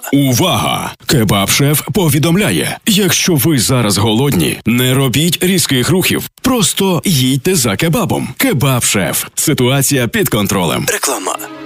Увага! Кебаб-шеф повідомляє, якщо ви зараз голодні, не робіть різких рухів. Просто їдьте за кебабом. Кебаб-шеф. Ситуація під контролем. Реклама.